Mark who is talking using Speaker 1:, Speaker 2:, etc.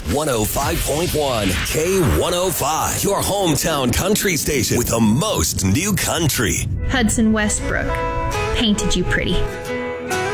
Speaker 1: 105.1 K105, your hometown country station with the most new country.
Speaker 2: Hudson Westbrook painted you pretty.